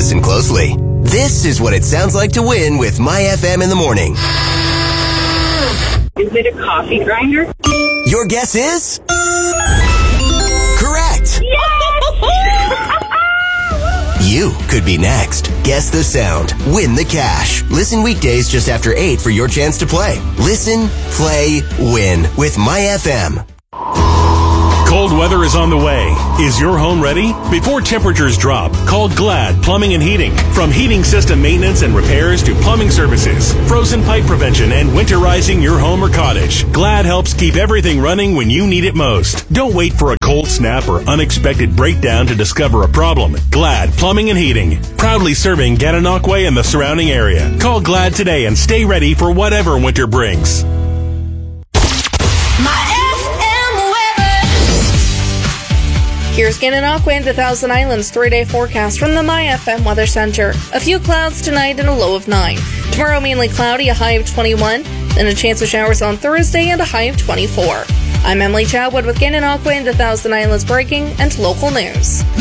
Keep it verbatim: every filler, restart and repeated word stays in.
listen closely. This is what it sounds like to win with My F M in the morning. Is it a coffee grinder? Your guess is? Correct. You could be next. Guess the sound. Win the cash. Listen weekdays just after eight for your chance to play. Listen, play, win with My F M. Cold weather is on the way. Is your home ready? Before temperatures drop, call Glad Plumbing and Heating. From heating system maintenance and repairs to plumbing services, frozen pipe prevention, and winterizing your home or cottage, Glad helps keep everything running when you need it most. Don't wait for a cold snap or unexpected breakdown to discover a problem. Glad Plumbing and Heating. Proudly serving Gananoque and the surrounding area. Call Glad today and stay ready for whatever winter brings. Here's Gananoque and the Thousand Islands three-day forecast from the My F M Weather Center. A few clouds tonight and a low of nine. Tomorrow mainly cloudy, a high of twenty-one. Then a chance of showers on Thursday and a high of twenty-four. I'm Emily Chadwood with Gananoque and the Thousand Islands breaking and local news.